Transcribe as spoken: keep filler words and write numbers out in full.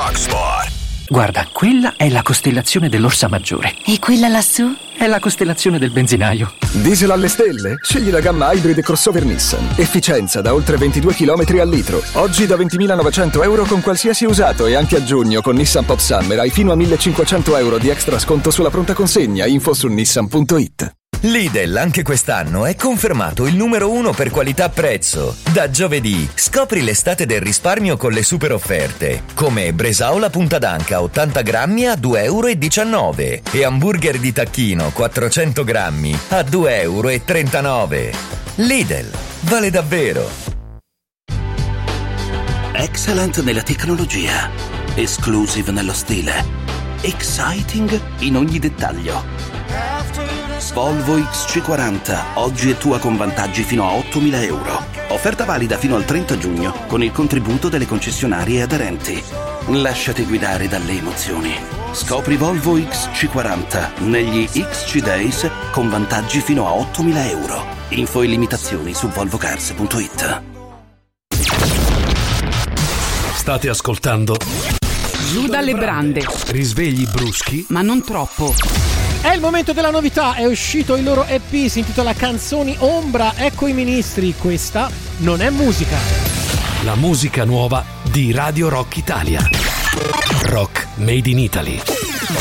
Rock Spot. Guarda, quella è la costellazione dell'Orsa Maggiore. E quella lassù? È la costellazione del benzinaio. Diesel alle stelle? Scegli la gamma Hybrid Crossover Nissan. Efficienza da oltre ventidue chilometri al litro. Oggi da ventimilanovecento euro con qualsiasi usato, e anche a giugno con Nissan Pop Summer hai fino a millecinquecento euro di extra sconto sulla pronta consegna. Info su nissan punto it. Lidl anche quest'anno è confermato il numero uno per qualità-prezzo. Da giovedì scopri l'estate del risparmio con le super offerte, come bresaola punta d'anca ottanta grammi a due euro e diciannove e hamburger di tacchino quattrocento grammi a due euro e trentanove. Lidl, vale davvero. Excellent nella tecnologia, exclusive nello stile, exciting in ogni dettaglio. Volvo X C quaranta, oggi è tua con vantaggi fino a ottomila euro. Offerta valida fino al trenta giugno con il contributo delle concessionarie aderenti. Lasciati guidare dalle emozioni. Scopri Volvo X C quaranta negli X C Days con vantaggi fino a ottomila euro. Info e limitazioni su volvo cars punto it. State ascoltando Giù dalle brande. Risvegli bruschi, ma non troppo. È il momento della novità, è uscito il loro E P, si intitola Canzoni Ombra, ecco i ministri, questa non è musica. La musica nuova di Radio Rock Italia. Rock Made in Italy.